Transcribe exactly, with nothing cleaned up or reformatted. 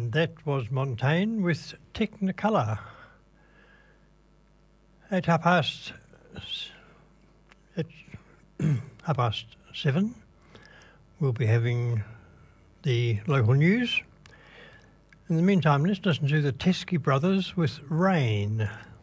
And that was Montaigne with Technicolor. At half past, at half past seven, we'll be having the local news. In the meantime, let's listen to the Teskey Brothers with Rain.